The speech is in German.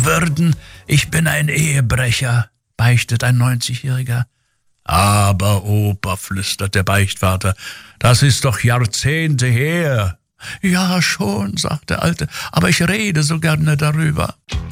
würden. Ich bin ein Ehebrecher, beichtet ein 90-Jähriger. Aber, Opa, flüstert der Beichtvater, das ist doch Jahrzehnte her. Ja, schon, sagt der Alte, aber ich rede so gerne darüber.